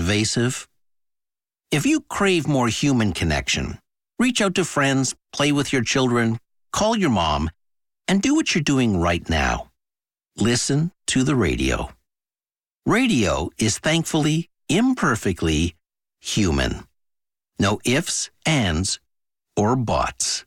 invasive? If you crave more human connection, reach out to friends, play with your children, call your mom, and do what you're doing right now. Listen to the radio. Radio is thankfully, imperfectly human. No ifs, ands, or buts.